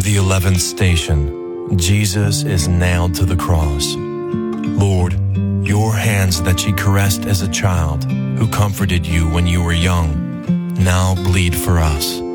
the 11th station, Jesus is nailed to the cross. Lord, your hands that she caressed as a child, who comforted you when you were young, now bleed for us.